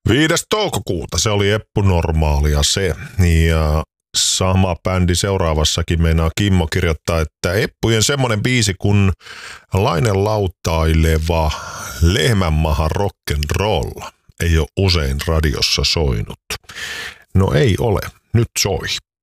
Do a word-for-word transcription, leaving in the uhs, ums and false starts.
viides toukokuuta, se oli Eppu Normaalia se. Ja sama bändi seuraavassakin meinaa Kimmo kirjoittaa, että Eppujen semmonen biisi kun Lainen lautaileva lehmänmaha rock'n'roll ei ole usein radiossa soinut. No ei ole, nyt soi.